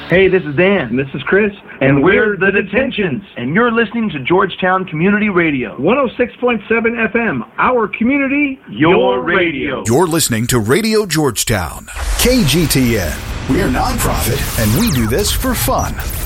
Hey, this is Dan. And this is Chris. And we're the Detentions. And you're listening to Georgetown Community Radio. 106.7 FM. Our community, your radio. You're listening to Radio Georgetown. KGTN. We're nonprofit, and we do this for fun.